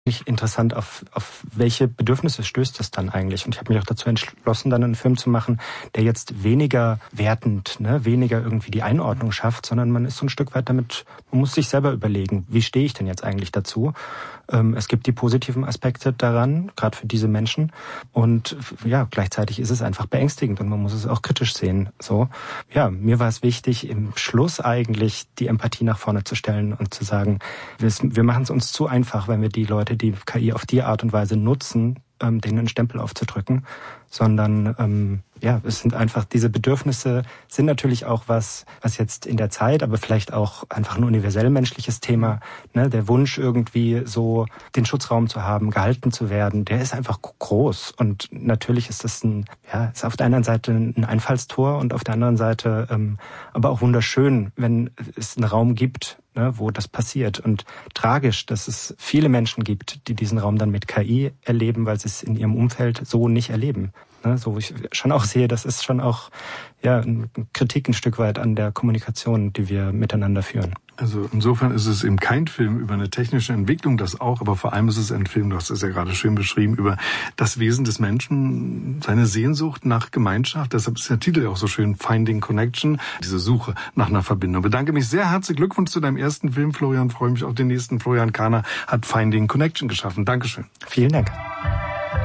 Interessant, auf welche Bedürfnisse stößt das dann eigentlich? Und ich habe mich auch dazu entschlossen, dann einen Film zu machen, der jetzt weniger wertend, weniger irgendwie die Einordnung schafft, sondern man ist so ein Stück weit damit, man muss sich selber überlegen, wie stehe ich denn jetzt eigentlich dazu? Es gibt die positiven Aspekte daran, gerade für diese Menschen. Und ja, gleichzeitig ist es einfach beängstigend und man muss es auch kritisch sehen. So, ja, mir war es wichtig, im Schluss eigentlich die Empathie nach vorne zu stellen und zu sagen, wir machen es uns zu einfach, wenn wir die Leute, die KI auf die Art und Weise nutzen, denen einen Stempel aufzudrücken, sondern es sind einfach, diese Bedürfnisse sind natürlich auch was jetzt in der Zeit, aber vielleicht auch einfach ein universell menschliches Thema, der Wunsch irgendwie so den Schutzraum zu haben, gehalten zu werden, der ist einfach groß und natürlich ist das ist auf der einen Seite ein Einfallstor und auf der anderen Seite aber auch wunderschön, wenn es einen Raum gibt, wo das passiert und tragisch, dass es viele Menschen gibt, die diesen Raum dann mit KI erleben, weil sie es in ihrem Umfeld so nicht erleben. So, wo ich schon auch sehe, das ist schon auch eine Kritik ein Stück weit an der Kommunikation, die wir miteinander führen. Also insofern ist es eben kein Film über eine technische Entwicklung, das auch, aber vor allem ist es ein Film, du hast es ja gerade schön beschrieben, über das Wesen des Menschen, seine Sehnsucht nach Gemeinschaft. Deshalb ist der Titel auch so schön, Finding Connection, diese Suche nach einer Verbindung. Bedanke mich sehr, herzlichen Glückwunsch zu deinem ersten Film, Florian. Freue mich auf den nächsten. Florian Kahner hat Finding Connection geschaffen. Dankeschön. Vielen Dank.